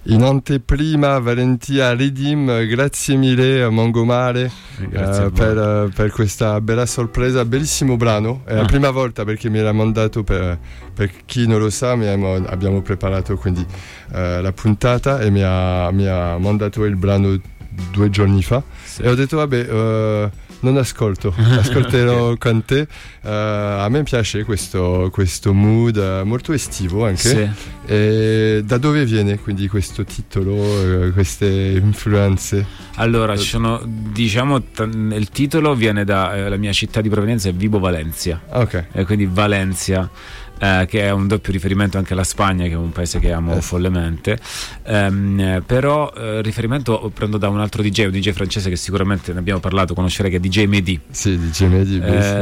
In anteprima Valentia Riddim, grazie mille Mangomare per questa bella sorpresa, bellissimo brano, è la prima volta perché mi era mandato, per chi non lo sa abbiamo preparato quindi la puntata e mi ha mandato il brano 2 giorni fa, sì. E ho detto vabbè, non ascolterò con te. A me piace questo mood molto estivo anche, sì. E da dove viene quindi questo titolo, queste influenze? Allora, ci sono, diciamo, il titolo viene dalla mia città di provenienza, è Vibo Valencia, okay. E quindi Valencia, che è un doppio riferimento anche alla Spagna, che è un paese che amo follemente, però riferimento prendo da un altro DJ, un DJ francese che sicuramente ne abbiamo parlato, conoscerei, che è DJ Mehdi. Sì, DJ Mehdi,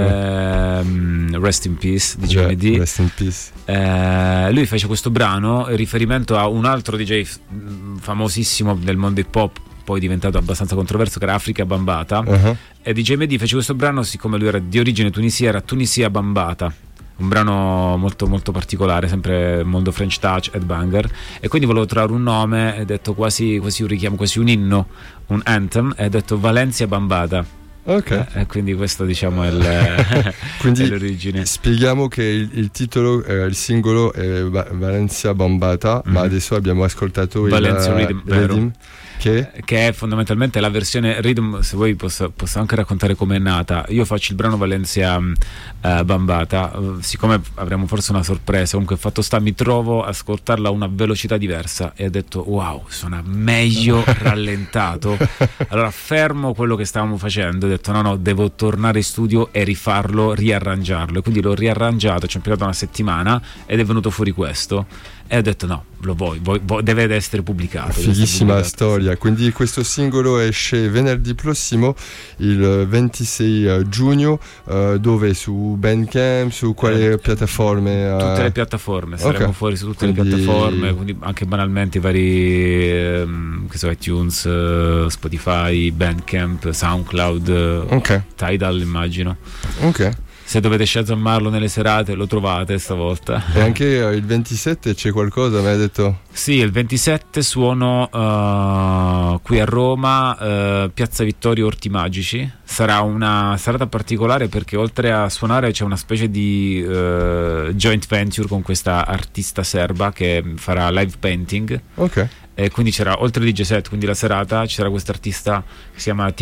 rest in peace DJ Mehdi. Rest in peace. Lui fece questo brano in riferimento a un altro DJ famosissimo del mondo hip hop, poi diventato abbastanza controverso, che era Africa Bambata, e DJ Mehdi fece questo brano, siccome lui era di origine tunisia, era Tunisia Bambata, un brano molto molto particolare, sempre mondo French touch, headbanger, e quindi volevo trovare un nome, ho detto quasi un richiamo, quasi un inno, un anthem, e ho detto Valencia Bambata. Ok. E quindi questo, diciamo, è quindi è l'origine. Spieghiamo che il titolo, il singolo è Valencia Bambata, ma adesso abbiamo ascoltato Valencia Riddim, che è fondamentalmente la versione Rhythm. Se vuoi posso anche raccontare come è nata. Io faccio il brano Valencia Bambata, siccome avremo forse una sorpresa, comunque fatto sta, mi trovo a ascoltarla a una velocità diversa e ho detto wow, suona meglio rallentato. Allora fermo quello che stavamo facendo, ho detto no, devo tornare in studio e riarrangiarlo, e quindi l'ho riarrangiato, ci ho impiegato una settimana ed è venuto fuori questo, e ho detto no, lo deve essere pubblicato. Fighissima storia, sì. Quindi questo singolo esce venerdì prossimo, il 26 giugno, dove? Su Bandcamp, su quali piattaforme? Tutte le piattaforme, saremo fuori su tutte le piattaforme, quindi anche banalmente i vari iTunes, Spotify, Bandcamp, SoundCloud, Tidal, immagino. Ok. Se dovete shazammarlo nelle serate lo trovate stavolta. E anche il 27 c'è qualcosa, mi hai detto? Sì, il 27 suono qui a Roma, Piazza Vittorio Orti Magici. Sarà una serata particolare perché oltre a suonare c'è una specie di joint venture con questa artista serba che farà live painting. Ok. E quindi c'era, oltre al DJ set, quindi la serata, c'era questa artista che si chiama